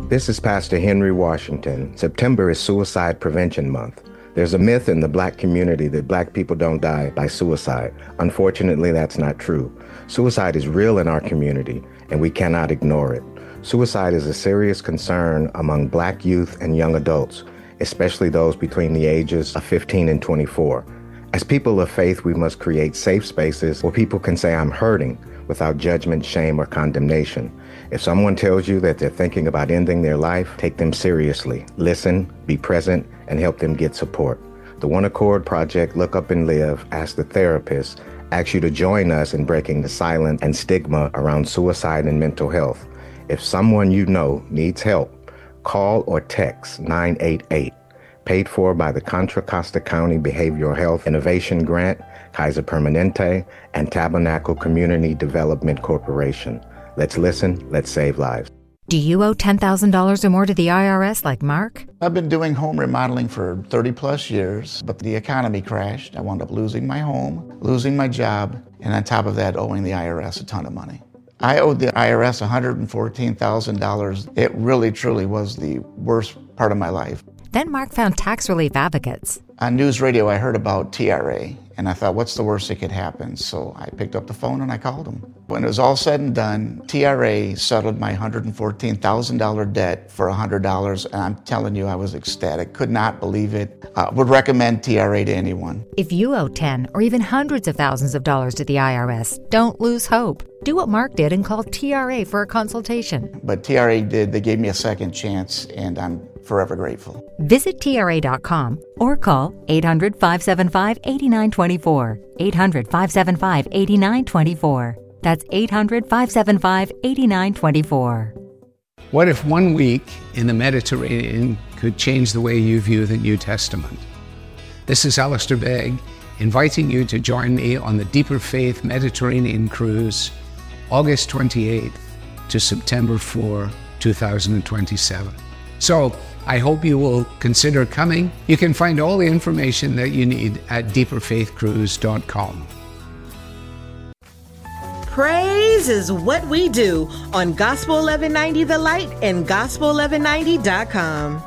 This is Pastor Henry Washington. September is Suicide Prevention Month. There's a myth in the black community that black people don't die by suicide. Unfortunately, that's not true. Suicide is real in our community, and we cannot ignore it. Suicide is a serious concern among black youth and young adults, especially those between the ages of 15 and 24. As people of faith, we must create safe spaces where people can say, "I'm hurting," without judgment, shame, or condemnation. If someone tells you that they're thinking about ending their life, take them seriously. Listen, be present, and help them get support. The One Accord Project, Look Up and Live, Ask the Therapist, asks you to join us in breaking the silence and stigma around suicide and mental health. If someone you know needs help, call or text 988. Paid for by the Contra Costa County Behavioral Health Innovation Grant, Kaiser Permanente, and Tabernacle Community Development Corporation. Let's listen, let's save lives. Do you owe $10,000 or more to the IRS like Mark? I've been doing home remodeling for 30 plus years, but the economy crashed. I wound up losing my home, losing my job, and on top of that, owing the IRS a ton of money. I owed the IRS $114,000. It really, truly was the worst part of my life. Then Mark found tax relief advocates. On news radio, I heard about TRA, and I thought, what's the worst that could happen? So I picked up the phone and I called them. When it was all said and done, TRA settled my $114,000 debt for $100, and I'm telling you, I was ecstatic. Could not believe it. Would recommend TRA to anyone. If you owe 10 or even hundreds of thousands of dollars to the IRS, don't lose hope. Do what Mark did and call TRA for a consultation. But TRA did. They gave me a second chance, and I'm forever grateful. Visit TRA.com or call 800-575-8924. 800-575-8924. That's 800-575-8924. What if 1 week in the Mediterranean could change the way you view the New Testament? This is Alistair Begg, inviting you to join me on the Deeper Faith Mediterranean Cruise, August 28th to September 4, 2027. So, I hope you will consider coming. You can find all the information that you need at deeperfaithcruise.com. Praise is what we do on Gospel 1190 The Light and Gospel1190.com.